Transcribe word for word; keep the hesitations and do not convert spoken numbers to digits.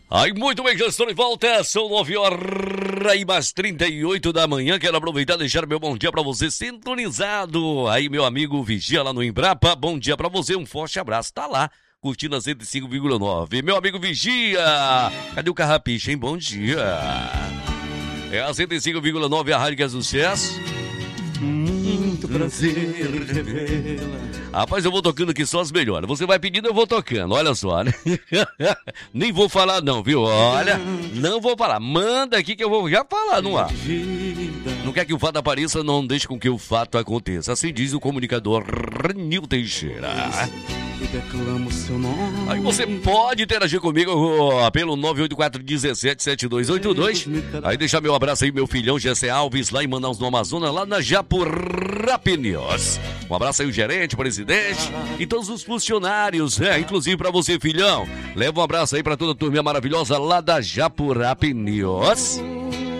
Aí, muito bem, já estou de volta, são nove horas e mais trinta e oito da manhã, quero aproveitar e deixar meu bom dia pra você sintonizado, aí meu amigo Vigia lá no Embrapa, bom dia pra você, um forte abraço, tá lá, curtindo a cento e cinco vírgula nove, meu amigo Vigia, cadê o Carrapicho, hein, bom dia, é a cento e cinco vírgula nove, a rádio que é sucesso. Muito prazer revela. Rapaz, eu vou tocando aqui só as melhores. Você vai pedindo, eu vou tocando. Olha só, né? Nem vou falar não, viu? Olha, não vou falar. Manda aqui que eu vou já falar no ar. Não quer que o fato apareça, não deixe com que o fato aconteça. Assim diz o comunicador Nil Teixeira. E declamo seu nome. Aí você pode interagir comigo ó, pelo nove oito quatro, um sete, sete dois oito dois. Aí deixar meu abraço aí, meu filhão Gessé Alves, lá em Manaus, no Amazonas, lá na Japurapinios. Um abraço aí, o gerente, o presidente e todos os funcionários, é, inclusive pra você, filhão. Leva um abraço aí pra toda a turminha maravilhosa lá da Japurapinios.